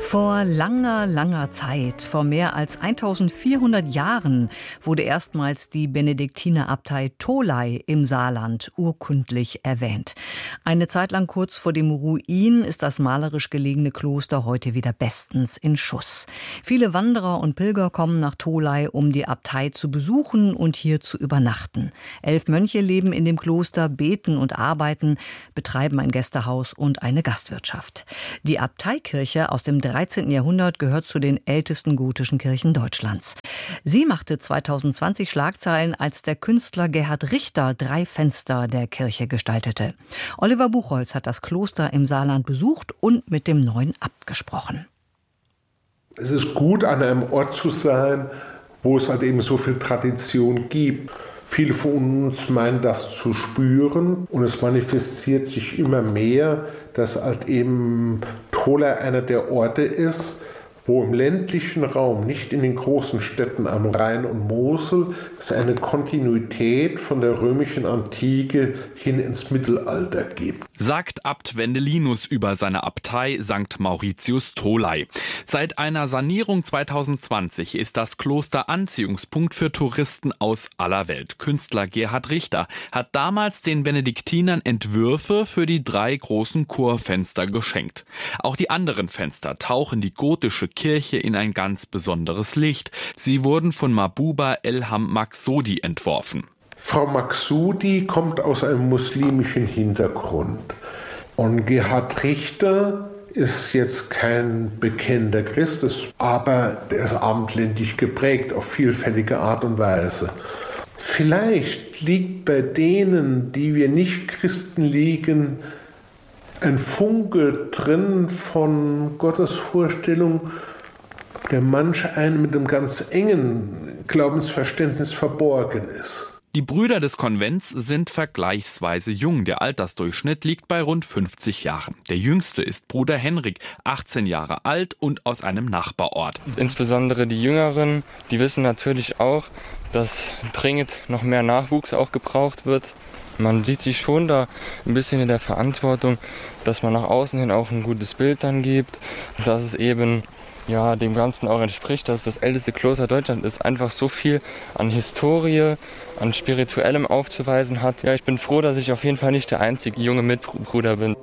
Vor langer, langer Zeit, vor mehr als 1400 Jahren, wurde erstmals die Benediktinerabtei Tholey im Saarland urkundlich erwähnt. Eine Zeit lang kurz vor dem Ruin ist das malerisch gelegene Kloster heute wieder bestens in Schuss. Viele Wanderer und Pilger kommen nach Tholey, um die Abtei zu besuchen und hier zu übernachten. 11 Mönche leben in dem Kloster, beten und arbeiten, betreiben ein Gästehaus und eine Gastwirtschaft. Die Abteikirche aus dem 13. Jahrhundert gehört zu den ältesten gotischen Kirchen Deutschlands. Sie machte 2020 Schlagzeilen, als der Künstler Gerhard Richter 3 Fenster der Kirche gestaltete. Oliver Buchholz hat das Kloster im Saarland besucht und mit dem neuen Abt gesprochen. Es ist gut, an einem Ort zu sein, wo es halt eben so viel Tradition gibt. Viele von uns meinen das zu spüren und es manifestiert sich immer mehr, dass halt eben Tholey einer der Orte ist, wo im ländlichen Raum, nicht in den großen Städten am Rhein und Mosel, es eine Kontinuität von der römischen Antike hin ins Mittelalter gibt. Sagt Abt Wendelinus über seine Abtei St. Mauritius Tholey. Seit einer Sanierung 2020 ist das Kloster Anziehungspunkt für Touristen aus aller Welt. Künstler Gerhard Richter hat damals den Benediktinern Entwürfe für die 3 großen Chorfenster geschenkt. Auch die anderen Fenster tauchen die gotische Kirche in ein ganz besonderes Licht. Sie wurden von Mahbouba Elham Maksudi entworfen. Frau Maksudi kommt aus einem muslimischen Hintergrund. Und Gerhard Richter ist jetzt kein bekennender Christ, aber der ist abendländlich geprägt auf vielfältige Art und Weise. Vielleicht liegt bei denen, die wir nicht Christen liegen, ein Funke drin von Gottes Vorstellung, der manch einem mit einem ganz engen Glaubensverständnis verborgen ist. Die Brüder des Konvents sind vergleichsweise jung. Der Altersdurchschnitt liegt bei rund 50 Jahren. Der jüngste ist Bruder Henrik, 18 Jahre alt und aus einem Nachbarort. Insbesondere die Jüngeren, die wissen natürlich auch, dass dringend noch mehr Nachwuchs auch gebraucht wird. Man sieht sich schon da ein bisschen in der Verantwortung, dass man nach außen hin auch ein gutes Bild dann gibt, dass es eben dem Ganzen auch entspricht, dass das älteste Kloster Deutschlands ist, einfach so viel an Historie, an Spirituellem aufzuweisen hat. Ja, ich bin froh, dass ich auf jeden Fall nicht der einzige junge Mitbruder bin.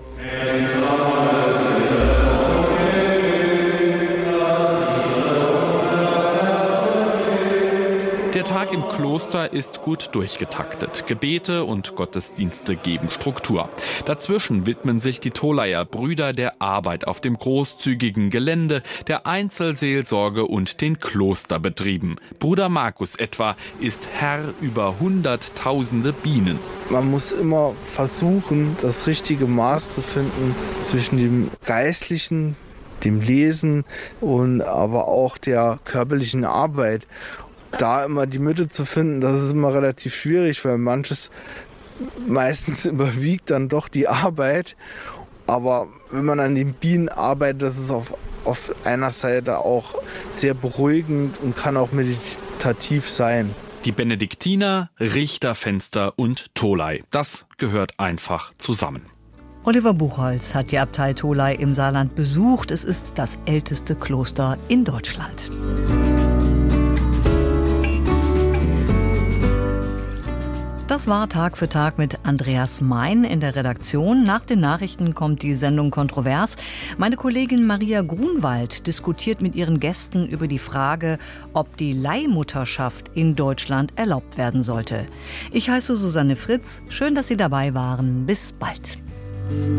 Der Tag im Kloster ist gut durchgetaktet. Gebete und Gottesdienste geben Struktur. Dazwischen widmen sich die Tholeyer Brüder der Arbeit auf dem großzügigen Gelände, der Einzelseelsorge und den Klosterbetrieben. Bruder Markus etwa ist Herr über hunderttausende Bienen. Man muss immer versuchen, das richtige Maß zu finden zwischen dem Geistlichen, dem Lesen und aber auch der körperlichen Arbeit. Da immer die Mitte zu finden, das ist immer relativ schwierig, weil meistens überwiegt dann doch die Arbeit. Aber wenn man an den Bienen arbeitet, das ist auf einer Seite auch sehr beruhigend und kann auch meditativ sein. Die Benediktiner, Richterfenster und Tholey, das gehört einfach zusammen. Oliver Buchholz hat die Abtei Tholey im Saarland besucht. Es ist das älteste Kloster in Deutschland. Das war Tag für Tag mit Andreas Mein in der Redaktion. Nach den Nachrichten kommt die Sendung Kontrovers. Meine Kollegin Maria Grunwald diskutiert mit ihren Gästen über die Frage, ob die Leihmutterschaft in Deutschland erlaubt werden sollte. Ich heiße Susanne Fritz. Schön, dass Sie dabei waren. Bis bald.